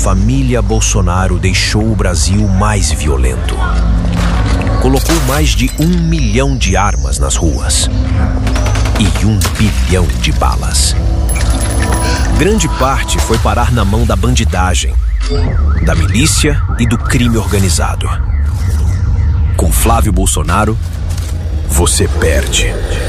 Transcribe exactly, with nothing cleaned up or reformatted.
família Bolsonaro deixou o Brasil mais violento. Colocou mais de um milhão de armas nas ruas e um bilhão de balas. Grande parte foi parar na mão da bandidagem, da milícia e do crime organizado. Com Flávio Bolsonaro, você perde.